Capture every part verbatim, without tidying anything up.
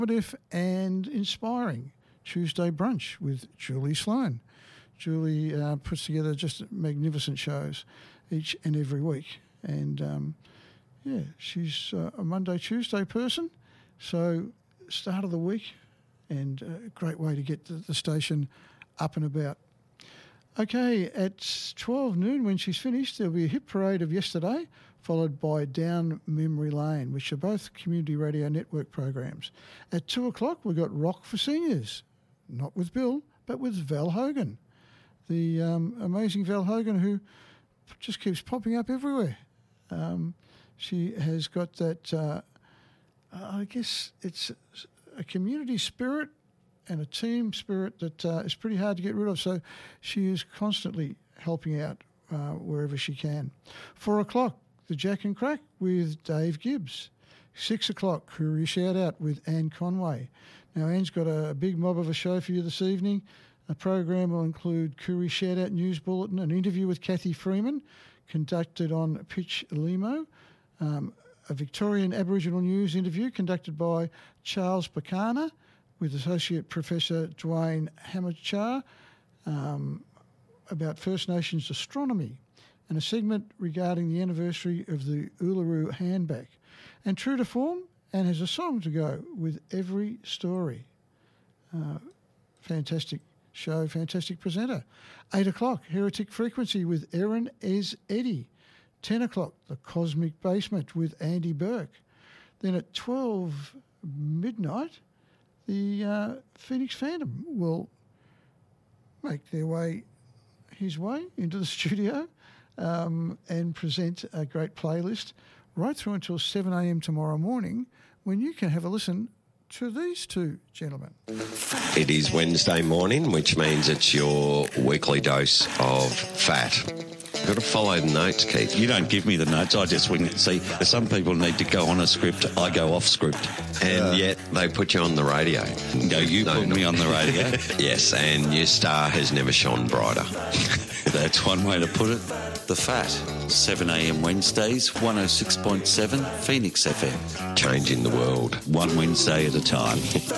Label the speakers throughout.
Speaker 1: informative and inspiring Tuesday brunch with Julie Sloan. Julie uh, puts together just magnificent shows each and every week. And, um, yeah, she's uh, a Monday, Tuesday person. So start of the week and a great way to get the, the station up and about. Okay, at twelve noon when she's finished, there'll be a hit parade of yesterday, followed by Down Memory Lane, which are both Community Radio Network programs. At two o'clock, we've got Rock for Seniors, not with Bill, but with Val Hogan, the um, amazing Val Hogan who just keeps popping up everywhere. Um, she has got that, uh, I guess it's a community spirit and a team spirit that uh, is pretty hard to get rid of. So she is constantly helping out uh, wherever she can. Four o'clock, the Jack and Crack with Dave Gibbs. Six o'clock, Courier Shout Out with Anne Conway. Now, Anne's got a, a big mob of a show for you this evening. The program will include Courier Shout Out News Bulletin, an interview with Kathy Freeman, conducted on Pitch Limo, um, a Victorian Aboriginal News interview conducted by Charles Bacana, with Associate Professor Dwayne Hamachar um, about First Nations astronomy, and a segment regarding the anniversary of the Uluru Handbag. And true to form, Anne has a song to go with every story. Uh, fantastic show, fantastic presenter. Eight o'clock, Heretic Frequency with Erin Ez Eddy. Ten o'clock, The Cosmic Basement with Andy Burke. Then at twelve midnight, the uh, Phoenix Phantom will make their way his way into the studio um, and present a great playlist right through until seven a.m. tomorrow morning, when you can have a listen to these two gentlemen.
Speaker 2: It is Wednesday morning, which means it's your weekly dose of fat. You've got to follow the notes, Keith.
Speaker 3: You don't give me the notes, I just wing it. See, some people need to go on a script, I go off script.
Speaker 2: And
Speaker 3: uh,
Speaker 2: yet they put you on the radio.
Speaker 3: No, you
Speaker 2: no,
Speaker 3: put
Speaker 2: no.
Speaker 3: me on the radio.
Speaker 2: Yes, and your star has never shone brighter.
Speaker 3: That's one way to put it. The Fat, seven a.m. Wednesdays, one oh six point seven Phoenix F M.
Speaker 2: Changing the world.
Speaker 3: One Wednesday at a time.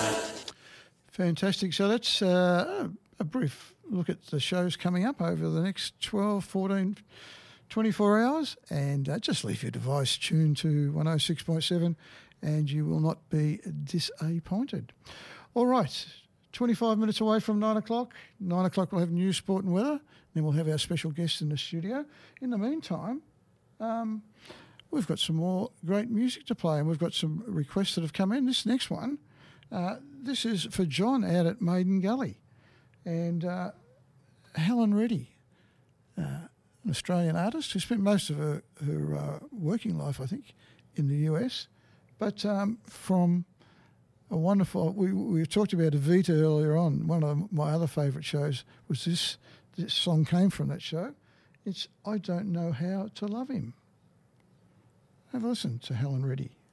Speaker 1: Fantastic. So that's uh, a brief look at the shows coming up over the next twelve, fourteen, twenty-four hours, and uh, just leave your device tuned to one oh six point seven and you will not be disappointed. All right, twenty-five minutes away from nine o'clock. nine o'clock we'll have news, sport and weather. Then we'll have our special guest in the studio. In the meantime, um, we've got some more great music to play, and we've got some requests that have come in. This next one, uh, this is for John out at Maiden Gully. And uh, Helen Reddy, uh, an Australian artist who spent most of her, her uh, working life, I think, in the U S, but um, from a wonderful... We, we talked about Evita earlier on. One of my other favourite shows was this. This song came from that show. It's I Don't Know How to Love Him. Have a listen to Helen Reddy.